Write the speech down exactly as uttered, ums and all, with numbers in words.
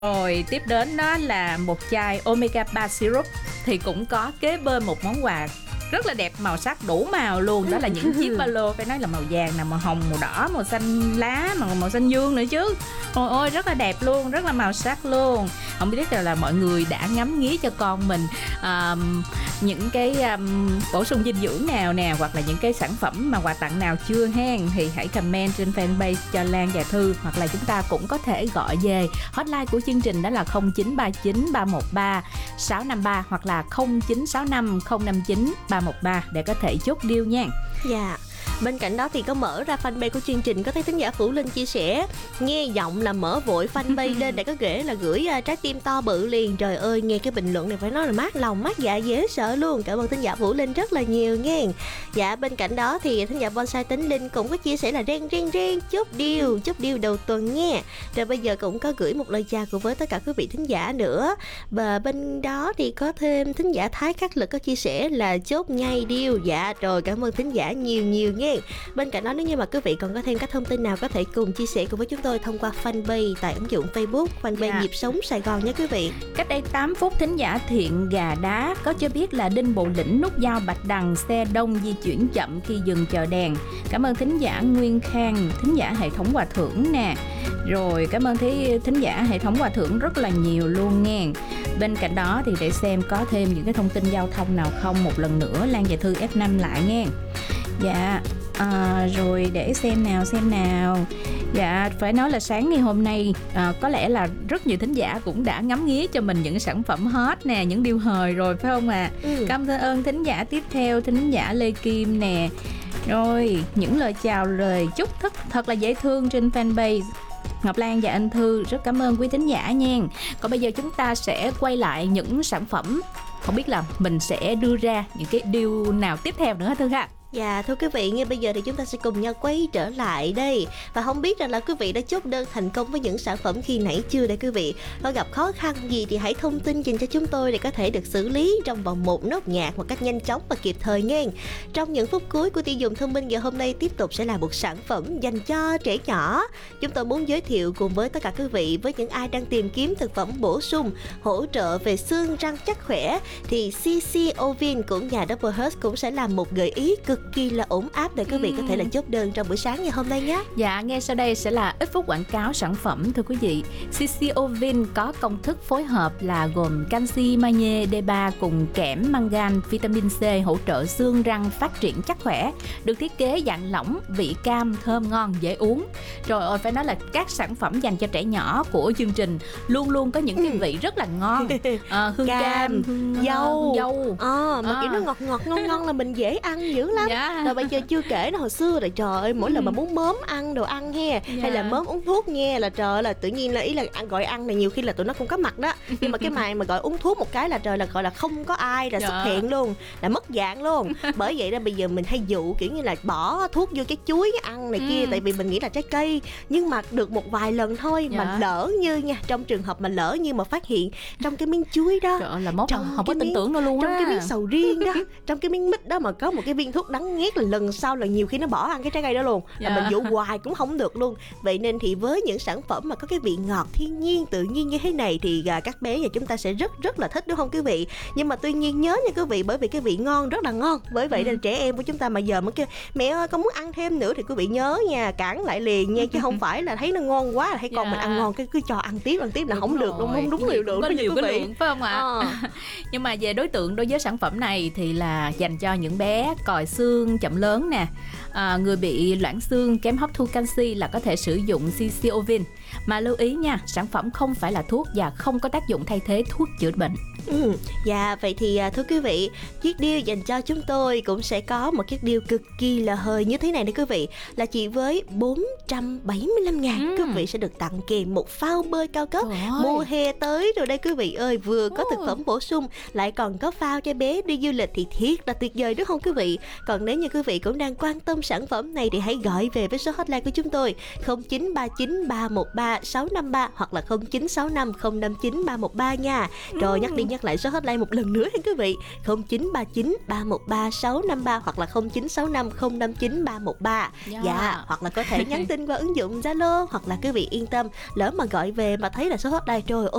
Rồi tiếp đến đó là một chai Omega ba Syrup thì cũng có kế bên một món quà rất là đẹp, màu sắc đủ màu luôn. Đó là những chiếc ba lô, phải nói là màu vàng nè, màu hồng, màu đỏ, màu xanh lá, màu màu xanh dương nữa chứ. Ôi ôi, rất là đẹp luôn, rất là màu sắc luôn. Không biết là, là mọi người đã ngắm nghía cho con mình um, những cái um, bổ sung dinh dưỡng nào nè, hoặc là những cái sản phẩm mà quà tặng nào chưa hen, thì hãy comment trên fanpage cho Lan và Thư, hoặc là chúng ta cũng có thể gọi về hotline của chương trình, đó là không chín ba chín ba một ba sáu năm ba hoặc là không chín sáu năm không năm chín ba một ba để có thể chốt deal nha. Dạ. Yeah. Bên cạnh đó thì có mở ra fanpage của chương trình, có thấy thính giả Phủ Linh chia sẻ nghe giọng là mở vội fanpage lên để có ghế là gửi uh, trái tim to bự liền. Trời ơi, nghe cái bình luận này phải nói là mát lòng mát dạ dễ sợ luôn. Cảm ơn thính giả Phủ Linh rất là nhiều nghe. Dạ, bên cạnh đó thì thính giả Bonsai Tính Linh cũng có chia sẻ là ren ren ren chốt deal chốt deal đầu tuần nghe. Rồi bây giờ cũng có gửi một lời chào cùng với tất cả quý vị thính giả nữa. Và bên đó thì có thêm thính giả Thái Khắc Lực có chia sẻ là chốt ngay deal. Dạ rồi, cảm ơn thính giả nhiều nhiều nghe. Bên cạnh đó, nếu như mà quý vị còn có thêm các thông tin nào có thể cùng chia sẻ cùng với chúng tôi thông qua fanpage tại ứng dụng Facebook fanpage yeah. Nhịp Sống Sài Gòn nhé quý vị. Cách đây tám phút, thính giả Thiện Gà Đá có cho biết là Đinh Bộ Lĩnh nút giao Bạch Đằng xe đông di chuyển chậm khi dừng chờ đèn. Cảm ơn thính giả Nguyên Khang, thính giả hệ thống Hòa Thưởng nè. Rồi cảm ơn thí, thính giả hệ thống Hòa Thưởng rất là nhiều luôn nghe. Bên cạnh đó thì để xem có thêm những cái thông tin giao thông nào không, một lần nữa Lan và Thư ép năm lại nghe. Dạ, à, rồi để xem nào xem nào. Dạ, phải nói là sáng ngày hôm nay à, có lẽ là rất nhiều thính giả cũng đã ngắm nghía cho mình những sản phẩm hot nè, những điều hời rồi phải không ạ? À? Ừ. Cảm ơn thính giả tiếp theo, thính giả Lê Kim nè. Rồi, những lời chào lời chúc thức thật là dễ thương trên fanpage Ngọc Lan và anh Thư. Rất cảm ơn quý thính giả nha. Còn bây giờ chúng ta sẽ quay lại những sản phẩm. Không biết là mình sẽ đưa ra những cái deal nào tiếp theo nữa hả Thư ha? Dạ, thưa quý vị, ngay bây giờ thì chúng ta sẽ cùng nhau quay trở lại đây. Và không biết rằng là quý vị đã chốt đơn thành công với những sản phẩm khi nãy chưa đây quý vị. Có gặp khó khăn gì thì hãy thông tin dành cho chúng tôi để có thể được xử lý trong vòng một nốt nhạc một cách nhanh chóng và kịp thời nghe. Trong những phút cuối của tiêu dùng thông minh ngày hôm nay tiếp tục sẽ là một sản phẩm dành cho trẻ nhỏ. Chúng tôi muốn giới thiệu cùng với tất cả quý vị, với những ai đang tìm kiếm thực phẩm bổ sung hỗ trợ về xương răng chắc khỏe, thì xê xê Ovin của nhà Double Hertz cũng sẽ là một gợi ý cực kỳ là ổn áp để quý vị có thể là chốt đơn trong buổi sáng ngày hôm nay nhé. Dạ, ngay sau đây sẽ là ít phút quảng cáo sản phẩm thưa quý vị. xê xê Ovin có công thức phối hợp là gồm canxi, magie, D ba cùng kẽm, mangan, vitamin C hỗ trợ xương răng phát triển chắc khỏe. Được thiết kế dạng lỏng, vị cam, thơm ngon, dễ uống. Rồi ôi, phải nói là các sản phẩm dành cho trẻ nhỏ của chương trình luôn luôn có những cái vị rất là ngon. À, hương cam, cam hương dâu, dâu. À, mà à. kiểu nó ngọt ngọt ngon ngon là mình dễ ăn dữ lắm. Dạ. Rồi bây giờ chưa kể là hồi xưa là trời ơi, mỗi ừ. lần mà muốn mớm ăn đồ ăn he, dạ. hay là mớm uống thuốc nghe là trời ơi, là tự nhiên là ý là ăn gọi ăn này nhiều khi là tụi nó không có mặt đó. Nhưng mà cái mày mà gọi uống thuốc một cái là trời là gọi là không có ai là dạ. xuất hiện luôn, là mất dạng luôn. Bởi vậy đó bây giờ mình hay dụ kiểu như là bỏ thuốc vô cái chuối ăn này ừ. kia, tại vì mình nghĩ là trái cây. Nhưng mà được một vài lần thôi dạ. mà lỡ như nha, trong trường hợp mà lỡ như mà phát hiện trong cái miếng chuối đó, trời ơi, là mốt không, không có tin tưởng đâu luôn trong á. cái miếng sầu riêng đó, trong cái miếng mít đó mà có một cái viên thuốc đắng nghét, là lần sau là nhiều khi nó bỏ ăn cái trái cây đó luôn, là yeah. mình dụ hoài cũng không được luôn. Vậy nên thì với những sản phẩm mà có cái vị ngọt thiên nhiên tự nhiên như thế này thì các bé và chúng ta sẽ rất rất là thích, đúng không quý vị? Nhưng mà tuy nhiên nhớ nha quý vị, bởi vì cái vị ngon rất là ngon, bởi vậy nên ừ. trẻ em của chúng ta mà giờ mới kêu mẹ ơi con muốn ăn thêm nữa thì quý vị nhớ nha, cản lại liền nha, chứ không phải là thấy nó ngon quá là thấy con yeah. mình ăn ngon cái cứ cho ăn tiếp ăn tiếp là đúng không rồi. Được, đúng không đúng liều lượng có nhiều quý cái vị lượng phải không ạ? À? Nhưng mà về đối tượng đối với sản phẩm này thì là dành cho những bé còi xương chậm lớn nè, à, người bị loãng xương, kém hấp thu canxi là có thể sử dụng xê xê Ovin. Mà lưu ý nha, sản phẩm không phải là thuốc và không có tác dụng thay thế thuốc chữa bệnh. Ừ, dạ vậy thì thưa quý vị, chiếc deal dành cho chúng tôi cũng sẽ có một chiếc deal cực kỳ là hời như thế này đấy quý vị, là chỉ với bốn trăm bảy mươi lăm ngàn ừ. quý vị sẽ được tặng kèm một phao bơi cao cấp. Mùa hè tới rồi đây quý vị ơi, vừa có thực phẩm bổ sung lại còn có phao cho bé đi du lịch thì thiệt là tuyệt vời đúng không quý vị? Còn còn nếu như quý vị cũng đang quan tâm sản phẩm này thì hãy gọi về với số hotline của chúng tôi không chín ba chín ba một ba sáu năm ba hoặc là không chín sáu năm không năm chín ba một ba nha. Rồi nhắc đi nhắc lại số hotline một lần nữa nha quý vị, không chín ba chín ba một ba sáu năm ba hoặc là không chín sáu năm không năm chín ba một ba. Yeah. Dạ, hoặc là có thể nhắn tin qua ứng dụng Zalo, hoặc là quý vị yên tâm, lỡ mà gọi về mà thấy là số hotline rồi